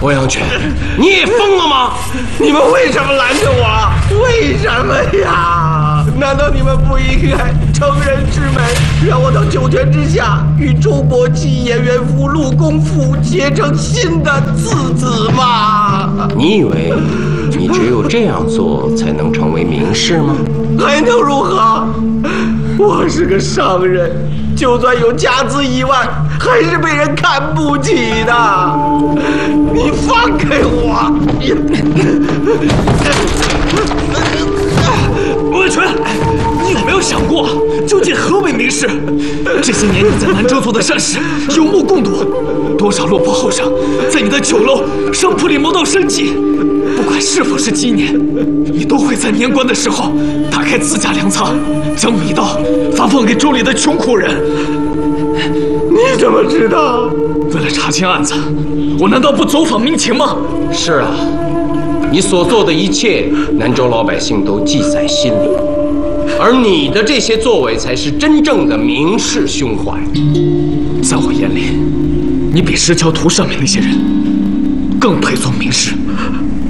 欧阳全，你也疯了吗？ 你们为什么拦着我？为什么呀？难道你们不应该乘人之美，让我到九泉之下与周伯姬、颜元福、陆公甫结成新的次子吗？ 你以为你只有这样做才能成为名士吗？ 还能如何？我是个商人，就算有家资1万，还是被人看不起的。你放开我！ 欧阳全，你有没有想过，究竟何为名士？这些年你在南州做的善事，有目共睹，多少落魄后生在你的酒楼、商铺里谋到生计。不管是否是鸡年，你都会在年关的时候打开自家粮仓，将米稻发放给州里的穷苦人。 你怎么知道？ 为了查清案子，我难道不走访民情吗？ 是啊，你所做的一切，南州老百姓都记在心里，而你的这些作为，才是真正的名士胸怀。 在我眼里，你比石桥图上面那些人更配做名士。